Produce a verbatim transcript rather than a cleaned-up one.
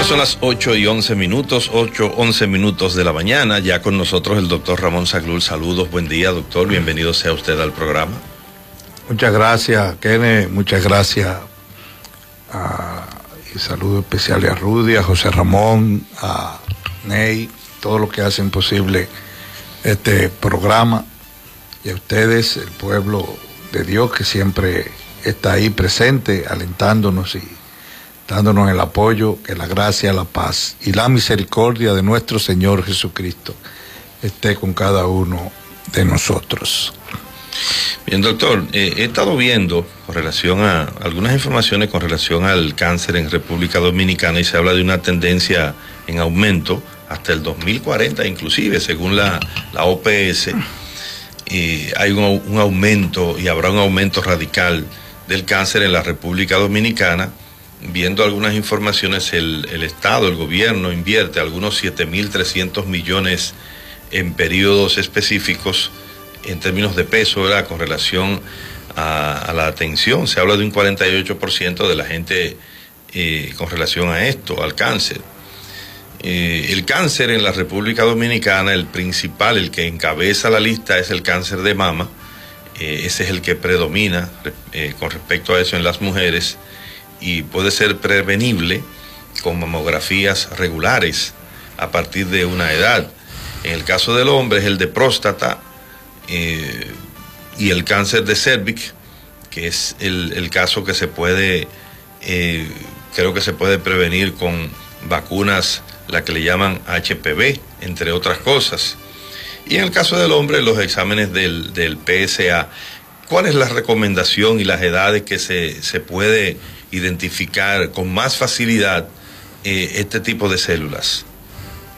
Son las ocho y once minutos, ocho, once minutos de la mañana. Ya con nosotros el doctor Ramón Zaglul. Saludos, buen día, doctor. Bienvenido sea usted al programa. Muchas gracias, Kenneth. Muchas gracias. A, y saludos especiales a Rudy, a José Ramón, a Ney, todos los que hacen posible este programa. Y a ustedes, el pueblo de Dios que siempre está ahí presente, alentándonos y dándonos el apoyo, que la gracia, la paz y la misericordia de nuestro Señor Jesucristo esté con cada uno de nosotros. Bien, doctor, eh, he estado viendo con relación a algunas informaciones con relación al cáncer en República Dominicana y se habla de una tendencia en aumento hasta el dos mil cuarenta, inclusive, según la, la O P S, eh, hay un, un aumento y habrá un aumento radical del cáncer en la República Dominicana. Viendo algunas informaciones, el, el Estado, el gobierno invierte algunos siete mil trescientos millones en periodos específicos en términos de peso, ¿verdad? Con relación a, a la atención. Se habla de un cuarenta y ocho por ciento de la gente eh, con relación a esto, al cáncer. Eh, el cáncer en la República Dominicana, el principal, el que encabeza la lista es el cáncer de mama. Eh, ese es el que predomina eh, con respecto a eso en las mujeres. Y puede ser prevenible con mamografías regulares a partir de una edad. En el caso del hombre es el de próstata eh, y el cáncer de cervix, que es el, el caso que se puede, eh, creo que se puede prevenir con vacunas, la que le llaman H P V, entre otras cosas. Y en el caso del hombre, los exámenes del, del P S A. ¿Cuál es la recomendación y las edades que se, se puede identificar con más facilidad eh, este tipo de células?